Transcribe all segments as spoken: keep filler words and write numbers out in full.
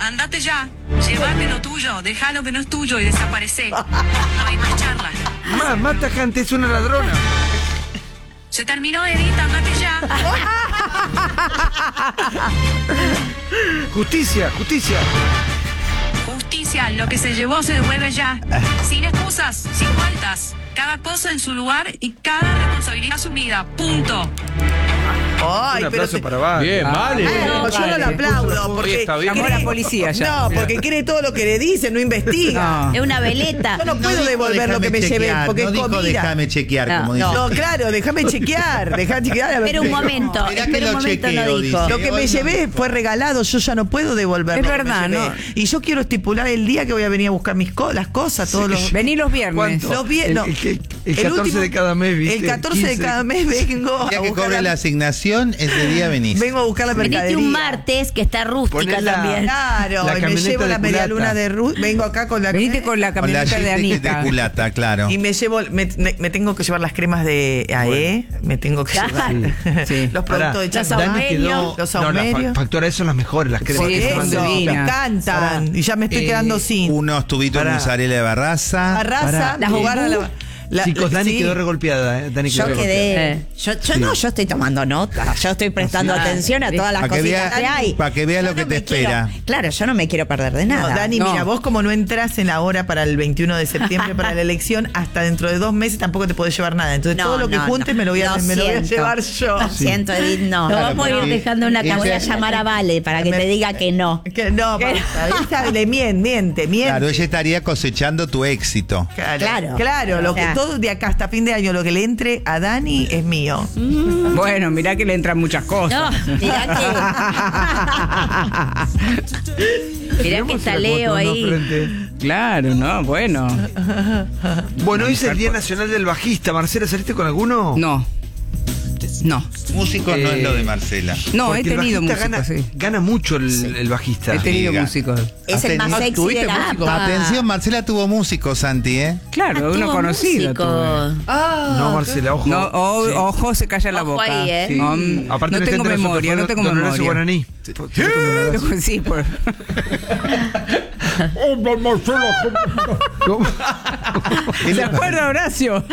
andate ya. Llévate lo tuyo, deja lo que no es tuyo y desaparece. No hay más charlas. Más, más tajante, es una ladrona. Se terminó, Edith, andate ya. Justicia, justicia. Justicia, lo que se llevó se devuelve ya. Sin excusas, sin vueltas. Cada cosa en su lugar y cada responsabilidad asumida. Punto. Ay, Un aplauso pero para Vale. Bien, vale. Ah, no, yo no lo aplaudo porque está bien. cree- Llamó a la policía ya. No, porque cree todo lo que le dicen, no investiga. No. Es una veleta. Yo no puedo dijo, devolver lo que me déjame llevé chequear, porque no es dijo comida. déjame chequear, No, como dice. No, claro, déjame chequear, déjame chequear. a ver Espera un qué- momento, Mirá que espera un lo momento, chequeo, no dijo. dice. Lo que me Hoy no llevé dijo. fue regalado, yo ya no puedo devolver. Es lo que me verdad, llevé. ¿no? Y yo quiero estipular el día que voy a venir a buscar mis co las cosas, todos los. Vení los viernes. ¿Cuánto? Los vie- El- no. el, el- el El catorce último- de cada mes, ¿viste? El catorce de quince. cada mes vengo El día a que buscar cobre la, la asignación, ese día venís. vengo a buscar la Viniste mercadería. un martes que está rústica Poné la- también. Claro, La y me camioneta llevo de la media culata. luna de Ruth. Vengo acá con la. Venite con la Con la camioneta de Jeep Anita. de culata, claro. Y me llevo, me, me- me tengo que llevar las cremas de A E, me tengo que Claro. llevar Sí. los Pará, productos de Las Chaco. Dani Saumerio. quedó. Los No, las Saumerio. fa- factoras son las mejores, las cremas Sí, que se son van de Eso, me divinas. encantan. Y ya me estoy Eh, quedando sin. Unos tubitos de Pará. mozzarella de barraza. Barraza, Pará. las jugar a la. la- Chicos, Dani sí. quedó regolpeada, ¿eh? Dani Yo quedó quedé. Eh. Yo, yo no, yo estoy tomando nota. Yo estoy prestando Ah, atención a sí. todas las Pa' que cositas vea- que hay. pa' que vea Yo lo que no te me quiero- espera. Claro, yo no me quiero perder de No, nada. Dani, No. mira, vos como no entras en la hora para el veintiuno de septiembre para la elección, hasta dentro de dos meses tampoco te podés llevar nada. Entonces No, todo lo que no, juntes no. me lo voy a, Lo me lo voy a siento. llevar yo. Lo siento, Edith, no. Claro, Lo vamos a ir porque- dejando una ese- Voy a llamar a Vale para que Me- te diga que no. Que no, basta. Esta le miente, miente, miente. Claro, ella estaría cosechando tu éxito. Claro, Claro. claro, lo O sea. que todo de acá hasta fin de año, lo que le entre a Dani es mío. Bueno, mirá que le entran muchas No, cosas. mirá que. Mirá que está Leo ahí. Claro, no, bueno. Bueno, hoy es el Día Nacional del Bajista. Marcela, ¿saliste con alguno? No. No. Músicos no Eh, es lo de Marcela. No, Porque he tenido el bajista músicos, gana, sí. gana mucho el, el bajista. He tenido Diga. músicos. Es el más Ah, sexy ¿tuviste de la músicos? APA. Atención, Marcela tuvo músicos, Santi, ¿eh? Claro, Ah, uno tuvo conocido. músico. tuve. No, Marcela, ojo. No, o- Sí. ojo, se calla la Ojo boca. ahí, ¿eh? Sí. Um, Aparte no en tengo este entero memoria, fue no tengo don Horacio memoria. Guaraní. Sí, por... ¿Cómo? ¿Se acuerda, Horacio?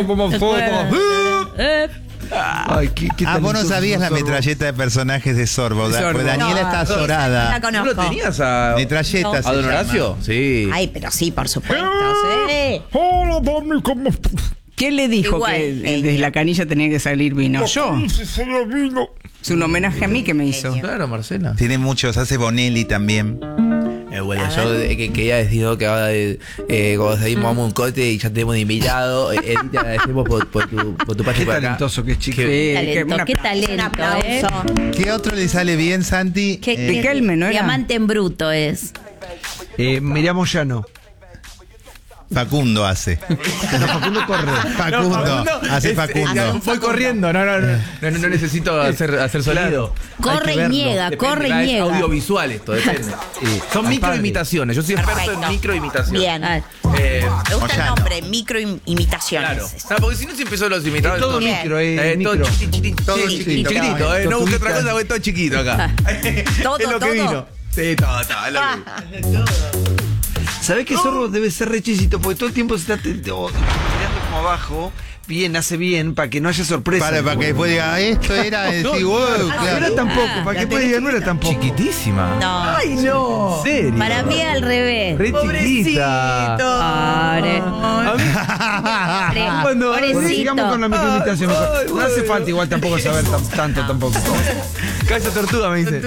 Eh, Ay, qué, qué Ah, vos no talentoso sabías la Sorbo. metralleta de personajes de Sorbo. De Sorbo. Pues Daniela No, está esa no azorada. la ¿No conozco. lo tenías a, Metralleta No. se a don llama. Horacio? Sí. Ay, pero sí, por supuesto. Sí. ¿Quién le dijo Igual, que ella. desde la canilla tenía que salir vino? Yo. Es un homenaje a mí que me hizo. Claro, Marcela. Tiene muchos, hace Bonelli también. Eh, bueno, yo eh, que, que ya decidido que ahora eh, eh, cuando salimos vamos a un corte y ya tenemos de invitado. Eh, Edith, te agradecemos por, por tu, por tu paso Qué por acá. talentoso que es, chico. Sí, que Talento, una- qué talento, Un ¿eh? aplauso. ¿Qué otro le sale bien, Santi? Qué- Eh, qué- Riquelme, ¿no era? Diamante en bruto es. Eh, Miriam Moyano. Facundo hace. No, Facundo corre. Facundo, hace Facundo. Voy corriendo, no, no, no, no, no necesito hacer, hacer sonido. Corre Hay que y verlo. niega, Depende, corre y ah, es niega. audiovisual esto, depende. Son microimitaciones, yo soy experto Perfecto. en microimitaciones. Bien. Eh, Me gusta el Moyano. nombre, microimitaciones. claro. No, porque si no siempre son los imitadores. Es todo todos- micro, eh, Eh, micro. todo chiqui- chiqui- Todo sí, chiquito. chiquitito, eh, no busqué otra cosa, porque es todo chiquito acá. Todo, es lo que todo. vino. Sí, todo, todo, es lo que vino. ¿Sabés que Sorbo debe ser rechicito? Porque todo el tiempo se está te- te- o- tirando como abajo. Bien, hace bien, para que no haya sorpresa. Para, para que después diga, esto era decir, wow, No era claro. tampoco, para que después diga, no era tampoco. Chiquitísima. No. Ay, no. ¿En serio? Para mí al revés. Re chiquita. Pobre. Cuando Pobrecito. sigamos con la microimitación, mejor. No hace falta igual tampoco saber tan- tanto tampoco. Cabeza tortuga, me dice.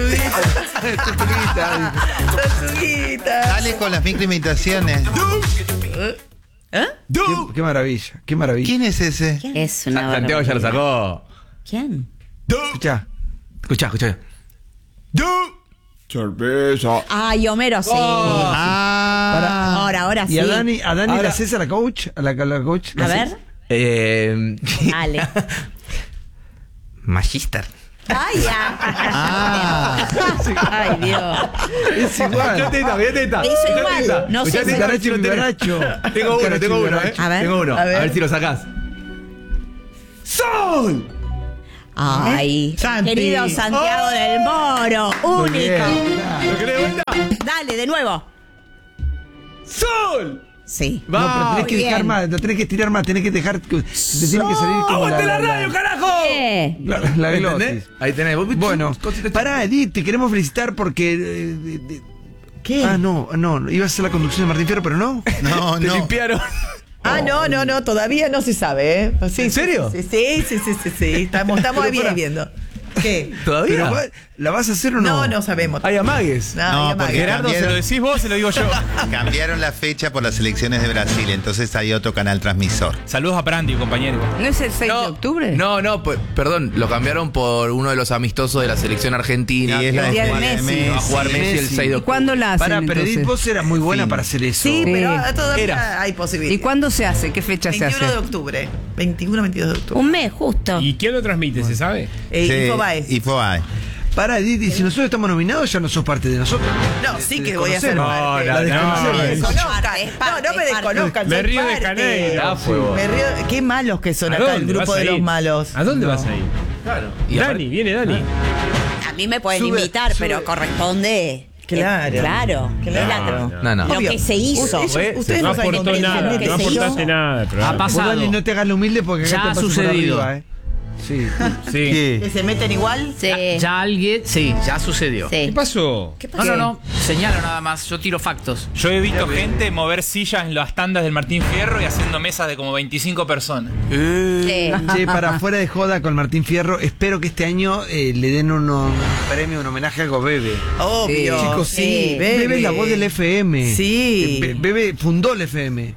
Dale con las microimitaciones. ¿Eh? Qué, qué maravilla, qué maravilla. ¿Quién es ese? Es una Santiago ya lo barbaridad. sacó. ¿Quién? Escuchá. Escuchá, escuchá. Ay, Homero, sí. Ah, Ahora, ahora sí. Y a Dani, a Dani Ahora- la haces a la coach, a la, a la coach. A ¿la ver. haces? Eh, Dale. Magister. Ay, ya. Ay, Dios. Es igual. teta, mirá teta. Me hizo igual. No sé si- Vivaracho, vivaracho. Tengo uno, tengo uno, eh. A ver. Tengo uno. A A ver. ver si lo sacás. ¡Sol! Ay, Santi. querido Santiago del Moro, Muy bien. único. ¿Lo querés de vuelta? Dale. dale, de nuevo. ¡Sol! Sí. No, pero tenés que Bien. dejar más, no tenés que estirar más, tenés que dejar. Te tiene que salir como la, ¡Aguante la la, radio, carajo! Eh. la, la, la glotis. ¿Entendés? Ahí tenés. ¿Vos viste? Bueno, Cositas- pará, Edith, te queremos felicitar porque. eh, de- de- ¿Qué? Ah, no, no, iba a ser la conducción de Martín Fierro, pero no. No, Te no. limpiaron. Ah, no, no, no, todavía no se sabe, ¿eh? Sí, ¿En serio? Sí, sí, sí, sí, sí, sí. Estamos, estamos Pero ahí pará. viendo. ¿Qué? ¿Todavía? Pero, va- ¿la vas a hacer o no? No, no sabemos. Hay amagues. No, No, ya porque va. Gerardo, ¿se lo cambiaron. decís vos o se lo digo yo? Cambiaron la fecha por las elecciones de Brasil, entonces hay otro canal transmisor. Saludos a Brandi, compañero. ¿No es el seis de octubre? No, no, pues, perdón, lo cambiaron por uno de los amistosos de la selección argentina. Y es que la va a día de jugar- Messi. va a jugar Messi el Messi. seis de ¿Y octubre. cuándo la hacen Pará, pero Edith, entonces? vos eras muy buena Sí. para hacer eso. Sí, pero Sí. todavía Era. hay posibilidades. ¿Y cuándo se hace? ¿Qué fecha se veintiuno de hace? octubre. veintiuno, veintidós de octubre. Un mes, justo. ¿Y quién lo transmite, se sabe? Eh, Sí, Infobae. Infobae. Pará, Edith, y si nosotros estamos nominados, ya no sos parte de nosotros. No, sí Te que voy a ser desconocemos. parte. No, La no, desconocemos. no, me es desconozcan. Es parte, No, no me es parte. desconozcan. Me soy río de parte. Janeiro. Ah, fue vos. Me río. Qué malos que son ¿A acá, el dónde grupo vas a de los ir? malos. ¿A dónde vas a ir? Claro. Y Dani, aparte- viene Dani. A mí me pueden Sube, invitar, sube. pero corresponde. Claro. Eh, Claro. Claro. No, no. Lo Obvio. que se hizo. Ustedes, ustedes No no saben aportó quién nada, es, lo que no se aportaste hizo. nada. del Ha programa. pasado. Vos, Dani, no te hagas lo humilde porque acá Ya te ha paso por sucedido. arriba, ¿eh? Sí. Sí. ¿Que se meten igual? Sí. Ya alguien, sí, ya sucedió. Sí. ¿Qué pasó? ¿Qué No, pasó? no, no, señalo nada más, yo tiro factos. Yo he visto gente mover sillas en las tandas del Martín Fierro y haciendo mesas de como veinticinco personas. Sí. Che, para fuera de joda con Martín Fierro, espero que este año eh, le den uno- un premio, un homenaje a algo Bebe. Obvio. Chicos, sí, Bebe es la voz del F M. Sí. Eh, Be- Bebe fundó el F M.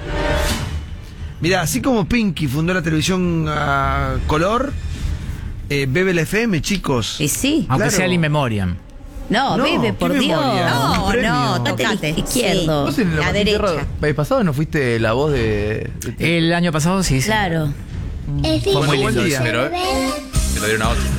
Mira, así como Pinky fundó la televisión a color, eh, Bebe el F M, chicos. Y sí. Aunque Claro. sea el in memoriam. No, No, bebe, ¿qué por Dios. memoria? No, Un premio. no, tocate. Izquierdo. ¿Vos en el La Martín derecha. Fierro país pasado no fuiste la voz de...? de- El año pasado sí, sí. Claro. Fue muy buen lindo día. eso, pero, ¿eh? Se lo dieron a otro.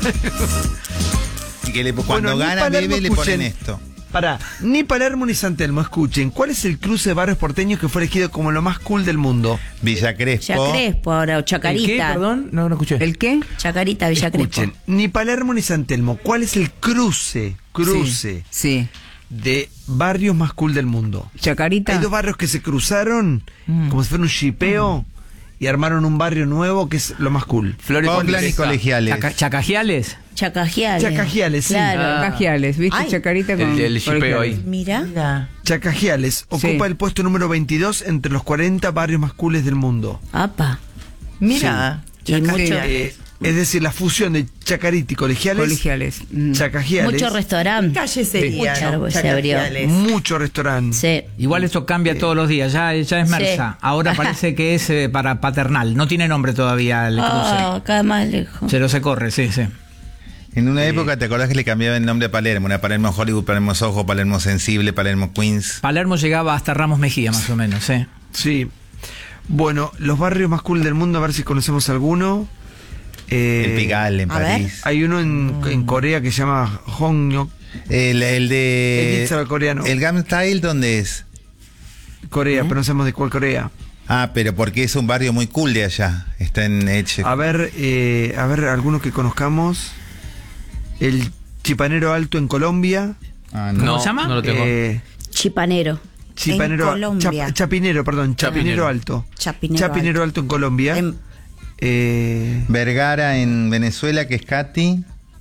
Y que le- cuando Bueno, ni gana Palermo, Bebe le escuchen. ponen esto. Pará, ni Palermo ni San Telmo, escuchen, ¿cuál es el cruce de barrios porteños que fue elegido como lo más cool del mundo? Villa Ya Crespo. Crespo ahora, o ¿El qué? Chacarita. Perdón, no, no escuché. ¿El qué? Chacarita, Villa Escuchen, Crespo. ni Palermo ni San Telmo, ¿cuál es el cruce, cruce Sí. de barrios más cool del mundo? Chacarita. Hay dos barrios que se cruzaron como si fuera un shipeo y armaron un barrio nuevo que es lo más cool. Flores Oakland y Colegiales. Chaca- Chacajiales. Chacajiales. Chacajiales, sí. Claro. Cajiales, ¿viste? Ay. Chacarita con. El, el shipeo ahí. Mira. Mira. Chacajiales Sí. ocupa el puesto número veintidós entre los cuarenta barrios más cooles del mundo. Apa. Mira. Y mucho, Eh, es decir, la fusión de Chacarita y Colegiales, Colegiales. Mm. Chacajiales, mucho ¿Qué restaurante. calle sería? Mucho árbol se Chacajiales. mucho restaurante. Sí. Igual esto cambia todos los días, ya, ya es Mersa. Sí. Ahora parece que es eh, para paternal. No tiene nombre todavía el cruce. Ah, cada más lejos. Pero se corre, sí, sí. En una época, ¿te acordás que le cambiaban el nombre a Palermo? Era Palermo Hollywood, Palermo Soho, Palermo Sensible, Palermo Queens. Palermo llegaba hasta Ramos Mejía, más o menos, sí. Sí. Bueno, los barrios más cool del mundo, a ver si conocemos alguno. Eh, El Pigalle en a ver. París. Hay uno en, en Corea que se llama Hongnyok, El, el de. Edith sabe coreano. El Gangnam Style, ¿dónde es? Corea, pero no sabemos de cuál Corea. Ah, pero porque es un barrio muy cool de allá. Está en Eche. A ver, eh, a ver, algunos que conozcamos. El Chipanero Alto en Colombia. Ah, ¿Cómo No, se llama? no lo tengo. Eh, Chipanero. Chipanero, En Colombia. Chap- Chapinero, perdón, Chapinero, Chapinero. Alto. Chapinero Chapinero Alto. en Colombia. En- Eh, Vergara en Venezuela, que es Katy.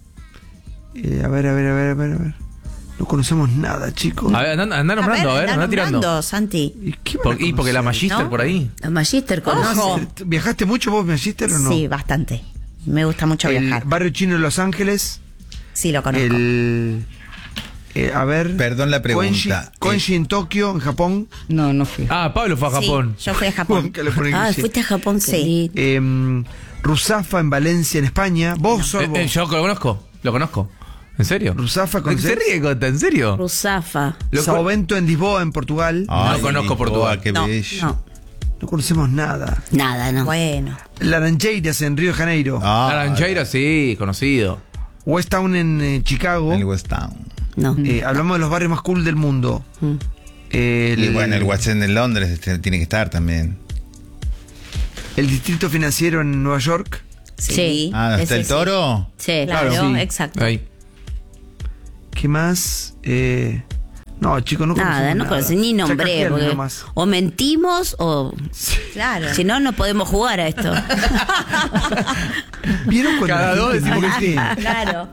eh, a ver, a ver, a ver, a ver, a ver. No conocemos nada, chicos. A ver, anda, anda nombrando, a ver, anda anda tirando. nombrando, Santi. ¿Y qué van Por- a y porque la conocer? Magister ¿No? por ahí. La Magister conozco. ¿Viajaste mucho vos, Magister, o no? Sí, bastante. Me gusta mucho El viajar. barrio chino de Los Ángeles. Sí, lo conozco. El. eh, a ver. Perdón la pregunta. Koenji, Koenji en Tokio, en Japón. No, no fui. Ah, Pablo fue a Sí, Japón. yo fui a Japón. ¿Qué le ponen Ah, que sí? fuiste a Japón, sí. Eh, Ruzafa en Valencia, en España. Vos, Eh, Sorbo. eh, yo lo conozco, lo conozco. ¿En serio? Ruzafa ¿De qué se ¿conoces? ríe, Cota? ¿En serio? Ruzafa. Lo Sao con- Bento en Lisboa, en Portugal. Ay, conozco Lisboa, Portugal. Qué No, bello. no, No conocemos nada. nada, no. Bueno. Laranjeiras en Río de Janeiro. Ah, Laranjeira, sí, conocido. West Town en eh, Chicago. el West Town. No. Eh, hablamos de los barrios más cool del mundo. Mm. El, Y bueno, el West End de Londres este, tiene que estar también. el distrito financiero en Nueva York. Sí. Ah, ¿está ese el Toro? Sí, Claro, claro, sí. exacto. Ahí. ¿Qué más? Eh, No, chicos, no conocemos Nada, no nada. conocen ni nombré. Chacajian Porque nomás. o mentimos o. Claro. Si no, no podemos jugar a esto. ¿Vieron cuando Cada la dos gente decimos que miente? sí. Claro.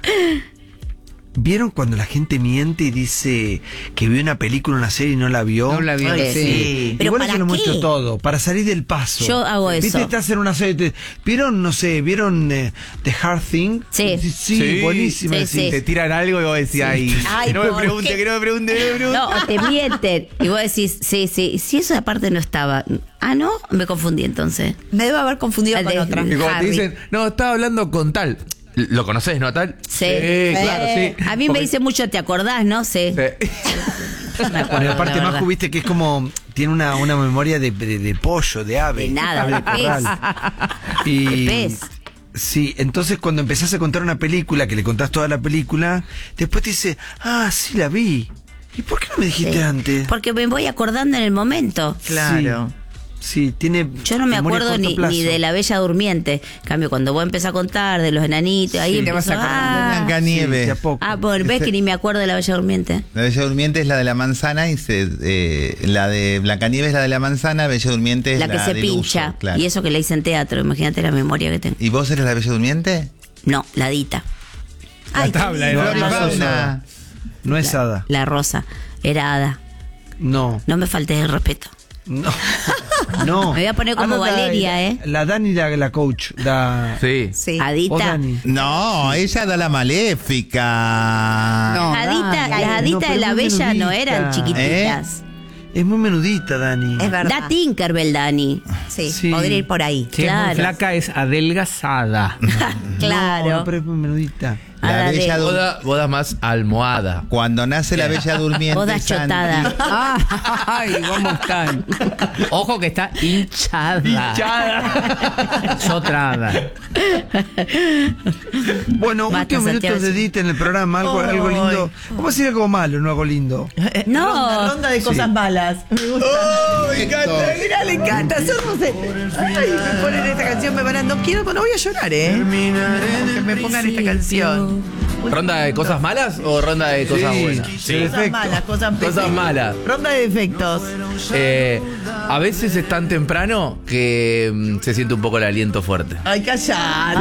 ¿Vieron cuando la gente miente y dice que vio una película, una serie y no la vio? No la vio, Ay, sí. sí. ¿Pero Igual para yo lo qué? muestro todo, para salir del paso. Yo hago eso. ¿Viste? Estás en una serie. te- ¿Vieron, no sé, vieron eh, The Hard Thing? Sí. Sí, Sí. buenísima. Sí, sí. sí. Te tiran algo y vos decís, ay, Ay, que no me ¿por pregunte, qué? que no me pregunte, que no me pregunte. No, o te mienten. Y vos decís, sí, sí. Si eso aparte no estaba. Ah, no, me confundí entonces. Me debo haber confundido Al con de- otra. Y cuando te Harry. dicen, no, estaba hablando con tal. ¿Lo conoces, no tal? Sí. claro, sí. A mí me dice mucho, ¿te acordás, no? Sí. Sí. Me Bueno, acuerdo, y aparte, la Maju, verdad. viste que es como. Tiene una, una memoria de, de, de pollo, de ave. De nada, ave de pez. corral. Y, De pez. Sí, entonces cuando empezás a contar una película, que le contás toda la película, después te dice, ah, sí la vi. ¿Y por qué no me dijiste Sí. antes? Porque me voy acordando en el momento. Claro. Sí, tiene. Yo no me memoria a acuerdo corto ni, plazo. ni de la Bella Durmiente. En cambio, cuando vos empezás a contar de los enanitos, ahí Sí, te vas empiezo, acordando. ah, Blancanieves. Sí, de a poco. ah, bueno, ves que ni me acuerdo de la Bella Durmiente. La Bella Durmiente es la de la manzana y se, eh, la de Blancanieves es la de la manzana, Bella Durmiente es La la, que se del pincha. uso, claro. Y eso que le hice en teatro, imagínate la memoria que tengo. ¿Y vos eres la Bella Durmiente? No, la Dita, La tabla, No, era Flor y no, la- no, fauna. No es hada. la rosa. Era hada. No. No me faltes el respeto. No. No. Me voy a poner como Hada, la- Valeria, la, ¿eh? La Dani, la, la coach. La, Sí. Sí. ¿Vos, Adita. Dani? No, ella da la maléfica. No. Adita, Dale. las aditas No, pero de la muy Bella no menudita. eran chiquititas. Es muy menudita, Dani. Es verdad. Da Tinkerbell, Dani. Sí, Sí. podría ir por ahí. Si es Claro. muy flaca, es adelgazada. Claro. No, pero es muy menudita. La Hada de- Bella Durmiente. Boda, boda más almohada. Cuando nace la Bella Durmiente. Boda Santi- chotada. Ah, ay, ¿cómo están? Ojo que está hinchada. Sotrada. Bueno, Basta, últimos minutos Santiago. de Edith en el programa, algo, Ay. algo lindo. ¿Cómo sería algo malo, no algo lindo? No. Ronda, ronda de cosas malas. Me gusta. me encanta. Mira, le encanta. Yo no sé. Ay, me ponen esta canción, me van a. No quiero, no voy a llorar, ¿eh? Que me pongan esta canción. ¿Ronda de cosas malas o ronda de cosas Sí. buenas? Sí. Cosas malas, cosas Cosas malas. Ronda de defectos. Eh, a veces es tan temprano que mm, se siente un poco el aliento fuerte. Ay, callate.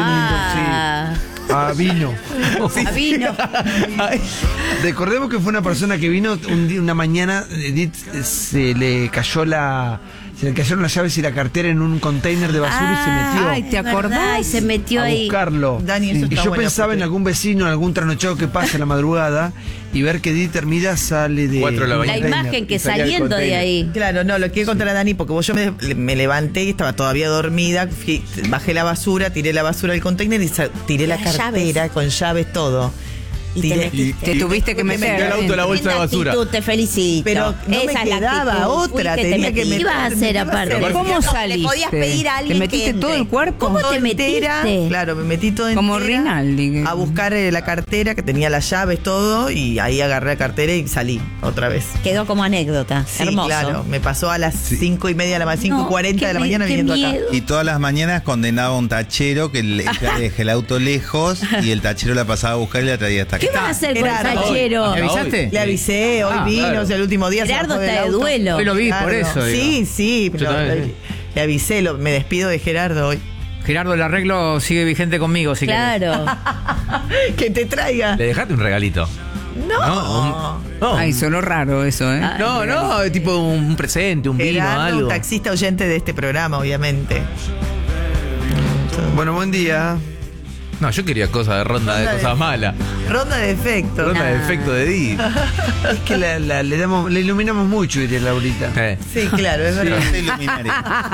Ah, Ah, vino. a vino. Recordemos que fue una persona que vino un día, una mañana, Edith eh, se le cayó la. Se le cayeron las llaves y la cartera en un container de basura y se metió. Ay, ¿te acordás? ¿Verdad? Y se metió a ahí. buscarlo. Dani, eso y está yo bueno, pensaba porque- en algún vecino, en algún trasnochado que pasa en la madrugada y ver que Edith Hermida sale de. Cuatro de la un La mañana. container. imagen que Y salía del saliendo de container. ahí. Claro, no, lo quiero contar a Dani porque vos yo me, me levanté y estaba todavía dormida, fui- bajé la basura, tiré la basura del container y sa- tiré la Las cartera llaves. con llaves todo. Y te Tiré- metiste. Te tuviste que meter. el auto a la bolsa de Linda basura. actitud, te felicito. Pero no me Esa es la quedaba actitud. otra, Fuiste, te tenía que metiste. meter- ¿Qué ibas a hacer ¿qué iba a aparte? hacer? ¿Cómo No, saliste? le podías pedir a alguien ¿Te metiste que todo entre. el cuerpo? ¿Cómo Todo te entera. metiste? Claro, me metí todo Como entera Rinaldi. a buscar eh, la cartera que tenía las llaves, todo, y ahí agarré la cartera y salí otra vez. Quedó como anécdota. Sí, Hermoso. claro, me pasó a las cinco y media de la mañana, cinco y No, cuarenta qué de la me- mañana qué viniendo acá. miedo. Y todas las mañanas condenaba a un tachero que le que deje el auto lejos y el tachero la pasaba a buscar y la traía hasta acá. ¿Qué vas a hacer con el Gerardo, tachero? ¿Me avisaste? Le avisé, hoy Ah, vino, claro. o sea, el último día se Gerardo bajó del está de auto. duelo. Hoy lo vi, por Gerardo. eso. digo. Sí, sí, pero también, le, sí. le avisé, lo- me despido de Gerardo hoy. Gerardo, el arreglo sigue vigente conmigo, si querés. Claro. Que te traiga. Le dejaste un regalito. No. No, No, Ay, sonó raro eso, ¿eh? no, no, tipo un presente, un vino, Gerardo, algo. un taxista oyente de este programa, obviamente. Bueno, buen día. No, yo quería cosas de ronda de Ronda de- cosas malas. Ronda de efectos. Ronda de Nah. efecto de Di. Es que la, la- le, damos, le iluminamos mucho, diría Laurita. Eh. Sí, claro, es verdad. No te iluminaré.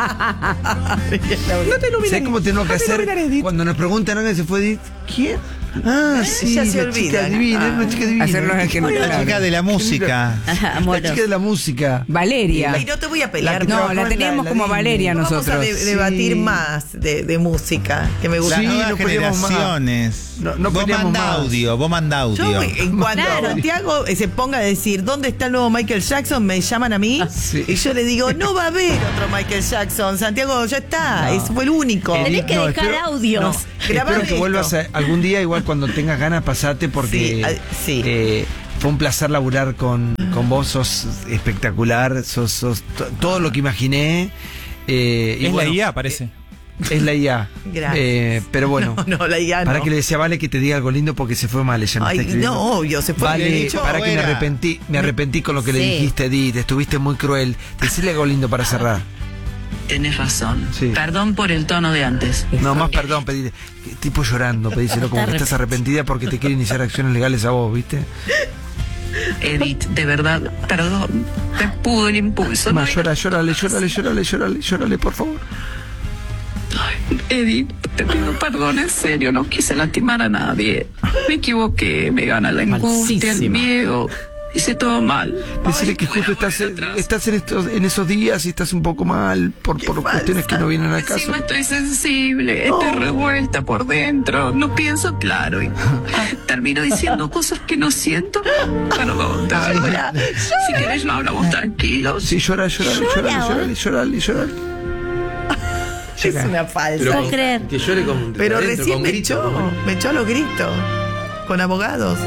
No te ¿Sabes cómo tenemos que hacer cuando nos preguntan a se fue Edith? ¿Quién? Ah, sí, Ya se la olvidan. chica divina, era una chica divina. Hacernos el que no- Una La chica de la música. La Amor. chica de la música. Valeria. Ay, no te voy a pelear. que No, trabajó la en teníamos la como Disney. Valeria Vamos nosotros. a de- debatir más de, de música, que me gusta. Sí, Las nuevas no peleamos más. generaciones. No- no vos peleamos manda más. audio, vos manda audio. Yo, en cuanto Claro. Santiago eh, se ponga a decir dónde está el nuevo Michael Jackson, me llaman a mí Sí. y yo le digo, no va a haber otro Michael Jackson. Santiago ya está, No. ese fue el único. Tenés que dejar espero- audio. no, Grabame espero que vuelvas esto. a- algún día, igual cuando tengas ganas, pasate porque Sí, ah, sí. eh, fue un placer laburar con, con vos, sos espectacular, sos, sos t- todo lo que imaginé. Eh, y Es bueno, la I A, parece. Es la I A. Gracias. Eh, pero bueno. No, no, la I A Para no. que le decía Vale que te diga algo lindo porque se fue mal. Ella me Ay, está escribiendo. no, obvio, se fue Vale, derecho. para que me Fuera. arrepentí, me arrepentí con lo que le Sí. dijiste, Edith. Estuviste muy cruel. Decirle algo lindo para cerrar. Tenés razón. Sí. Perdón por el tono de antes. No, más perdón, pedile. Tipo llorando, pedíselo como que estás arrepentida porque te quiere iniciar acciones legales a vos, ¿viste? Edith, de verdad, perdón. Te pudo el impulso. Más, ¿no? llora, llórale, llórale, llórale, llórale, llórale, por favor. Ay, Edith, te pido perdón, en serio, no quise lastimar a nadie. Me equivoqué, me gana la angustia, el Falsísima. miedo. Hice todo mal. Decirle Ay, que justo voy a estás, volver atrás. estás en, estos, en esos días y estás un poco mal por, por cuestiones que no vienen al caso. Encima estoy sensible, estoy revuelta por dentro, no pienso claro y termino diciendo cosas que no siento. Perdón, de verdad. Si querés lo hablamos tranquilos. Sí, llora, llorale, llorale, llorale, llorale, llorale. Es una falsa. No puedo creer. Que llore con Pero recién me echó, me echó a los gritos. Con abogados.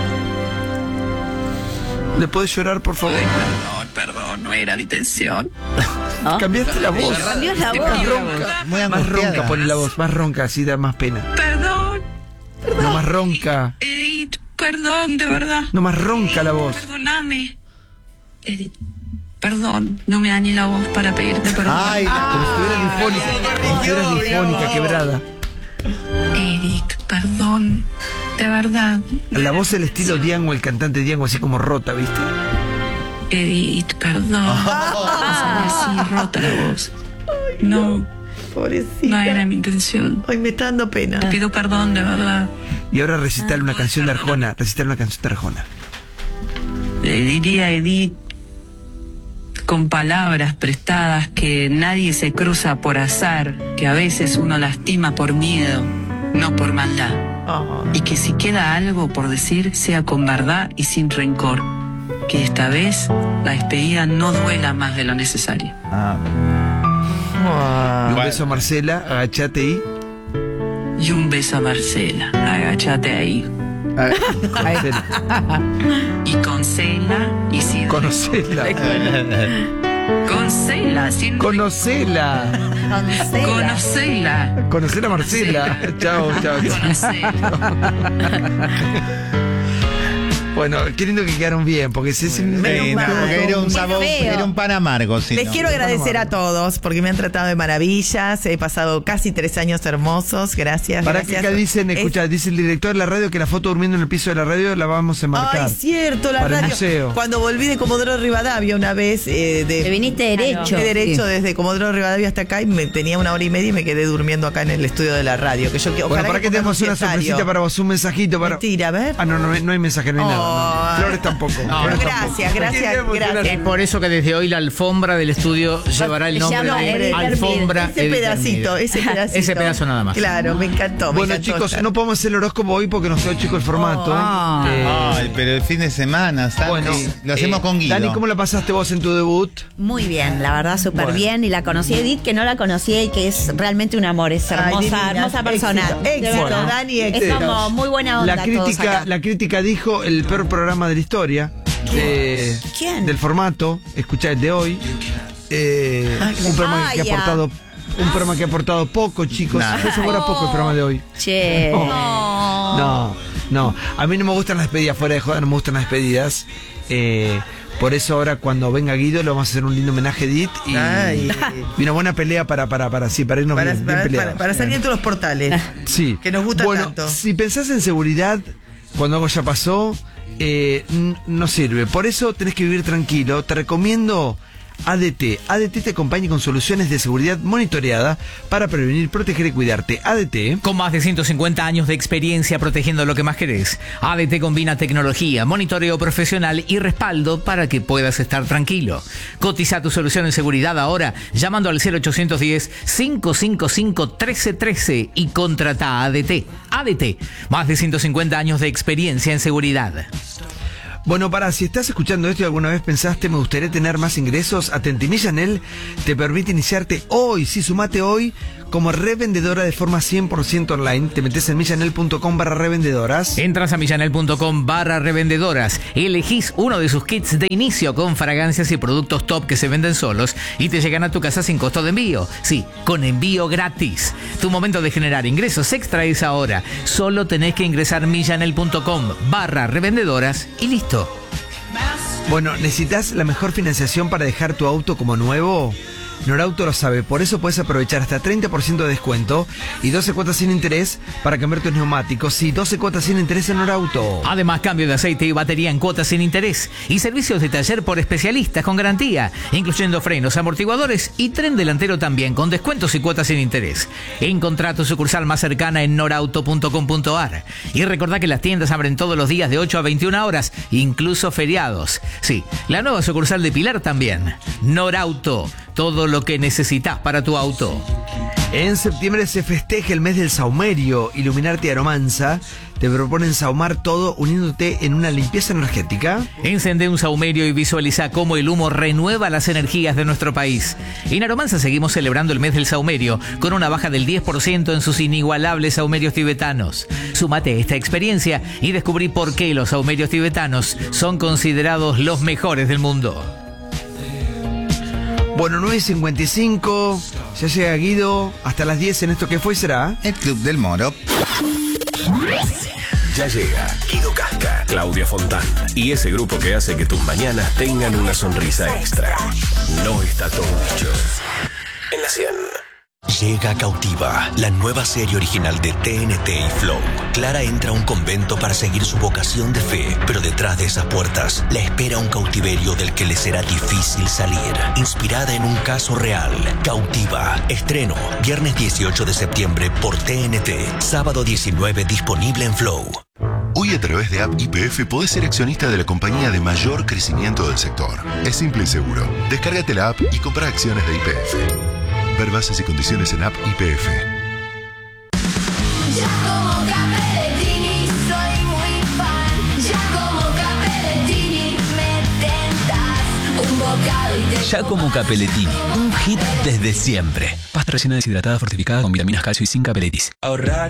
¿Le podés llorar, por favor? Perdón, perdón, no era la intención. Cambiaste la voz. Cambió la Te voz. pido Muy perdón. Más angustiada. ronca pone la voz, más ronca, así da más pena. Perdón, No más ronca, Edith, perdón, de verdad. no más ronca la voz. Perdóname. Edith, perdón, no me dañé la voz para pedirte perdón. Ay, Como si estuvieras difónica, como si estuvieras difónica, quebrada. Edith, perdón, de verdad. La voz del estilo Diango, el cantante Diango, así como rota, ¿viste? Edith, perdón. Sale así, rota la voz. No, Pobrecita. no era mi intención. Ay, me está dando pena. Te pido perdón, de verdad. Y ahora recitar una canción de Arjona, recitar una canción de Arjona. Le diría a Edith con palabras prestadas que nadie se cruza por azar, que a veces uno lastima por miedo, no por maldad. Oh. Y que si queda algo por decir, sea con verdad y sin rencor. Que esta vez la despedida no duela más de lo necesario. Y un Bueno. beso a Marcela, agachate y. Y un beso a Marcela, agáchate ahí. Marcela, Y con cela y sin conocela. Con cela, sin Conocela. Conocela. Conocela a Marcela. Chao, chao, chao. Conocela. Bueno, qué lindo que quedaron bien, porque se se- Sí, no, porque era un sabor, feo. era un pan amargo. Sí, Les no. quiero agradecer a todos porque me han tratado de maravillas. He pasado casi tres años hermosos. Gracias. Para que gracias. acá dicen, Es- escucha, dice el director de la radio que la foto durmiendo en el piso de la radio la vamos a enmarcar. Ay, cierto, la Para el radio. museo. Cuando volví de Comodoro Rivadavia una vez, eh, de, Te viniste derecho. Fui derecho Sí. desde Comodoro Rivadavia hasta acá y me tenía una hora y media y me quedé durmiendo acá en el estudio de la radio. Que yo que- Bueno, ojalá para que pongan tenemos un una fiestario. sorpresita para vos, un mensajito para. Mentira, a ver. Ah, no, no, no hay mensaje, no hay nada. Oh. no. Flores tampoco. No, Flores gracias, tampoco. gracias, Qué gracias. Es por eso que desde hoy la alfombra del estudio llevará el Se nombre llama de Edith Alfombra Ese Edith pedacito, Hermida. ese pedacito. Ese pedazo nada más. Claro, me encantó. me Bueno, encantó chicos, estar. no podemos hacer el horóscopo hoy porque nos quedó chico el formato. Ah. Eh, Ay, pero el fin de semana, Santi, bueno, lo hacemos eh, con Guido. Dani, ¿cómo la pasaste vos en tu debut? Muy bien, la verdad, súper Bueno. bien. Y la conocí a Edith, que no la conocía y que es realmente un amor. Es Ay, hermosa, divina. hermosa persona. Éxito, de éxito, verdad. Dani, es éxito. como muy buena onda La todos crítica, acá. la crítica dijo el peor programa de la historia. de- ¿Quién? Del formato. Escuchá el de hoy. Eh, un programa que ha Ay, ya. aportado. Un programa que ha aportado poco, chicos. Nah. Fue sobra poco el programa de hoy. Che. Oh. No, no. A mí no me gustan las despedidas fuera de joda, no me gustan las despedidas. Eh, por eso ahora cuando venga Guido le vamos a hacer un lindo homenaje a Edith y, Ay. y una buena pelea para, para, para, sí, para irnos Para, bien, bien para- peleados. para- para salir en todos los portales. Sí. Que nos gusta bueno, tanto. Si pensás en seguridad, cuando algo ya pasó, eh, n- no sirve. Por eso tenés que vivir tranquilo. Te recomiendo A D T. A D T te acompaña con soluciones de seguridad monitoreada para prevenir, proteger y cuidarte. A D T. Con más de ciento cincuenta años de experiencia protegiendo lo que más querés, A D T combina tecnología, monitoreo profesional y respaldo para que puedas estar tranquilo. Cotiza tu solución en seguridad ahora llamando al cero ochocientos diez, cinco cinco cinco, uno tres uno tres y contrata a A D T. A D T, más de ciento cincuenta años de experiencia en seguridad. Bueno, para, si estás escuchando esto y alguna vez pensaste, me gustaría tener más ingresos, atenti, Millanel te permite iniciarte hoy, sí, sumate hoy como revendedora de forma cien por ciento online. Te metes en millanel.com barra revendedoras. Entras a millanel.com barra revendedoras, elegís uno de sus kits de inicio con fragancias y productos top que se venden solos y te llegan a tu casa sin costo de envío. Sí, con envío gratis. Tu momento de generar ingresos extra es ahora. Solo tenés que ingresar millanel.com barra revendedoras y listo. Bueno, ¿necesitas la mejor financiación para dejar tu auto como nuevo? Norauto lo sabe, por eso puedes aprovechar hasta treinta por ciento de descuento y doce cuotas sin interés para cambiar tus neumáticos. Sí, doce cuotas sin interés en Norauto. Además, cambio de aceite y batería en cuotas sin interés y servicios de taller por especialistas con garantía, incluyendo frenos, amortiguadores y tren delantero también, con descuentos y cuotas sin interés. Encontrá tu sucursal más cercana en norauto punto com punto ar. Y recordá que las tiendas abren todos los días de ocho a veintiuna horas, incluso feriados. Sí, la nueva sucursal de Pilar también. Norauto, todo lo que necesitas para tu auto. En septiembre se festeja el mes del saumerio. Iluminarte y Aromanza te proponen saumar todo uniéndote en una limpieza energética. Encendé un saumerio y visualiza cómo el humo renueva las energías de nuestro país. En Aromanza seguimos celebrando el mes del saumerio con una baja del diez por ciento en sus inigualables saumerios tibetanos. Súmate a esta experiencia y descubrí por qué los saumerios tibetanos son considerados los mejores del mundo. Bueno, nueve y cincuenta y cinco, ya llega Guido, hasta las diez en esto que fue, ¿será? El Club del Moro. Ya llega Guido Casca, Claudia Fontán y ese grupo que hace que tus mañanas tengan una sonrisa extra. No está todo dicho. En la cien. Llega Cautiva, la nueva serie original de T N T y Flow. Clara entra a un convento para seguir su vocación de fe, pero detrás de esas puertas la espera un cautiverio del que le será difícil salir. Inspirada en un caso real, Cautiva. Estreno, viernes dieciocho de septiembre por T N T. Sábado diecinueve disponible en Flow. Hoy a través de App Y P F podés ser accionista de la compañía de mayor crecimiento del sector. Es simple y seguro. Descárgate la app y compra acciones de Y P F. Ver bases y condiciones en App Y P F. Ya como Capellettini soy muy fan. Ya como Capellettini me tentas un bocado y te... Giacomo Capellettini, un hit desde siempre. Pasta rellena deshidratada fortificada con vitaminas, calcio y zinc Capelletis. Ahorrar